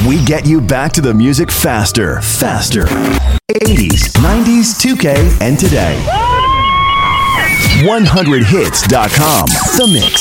We get you back to the music faster. 80s, 90s, 2K, and today. 100hits.com. The Mix.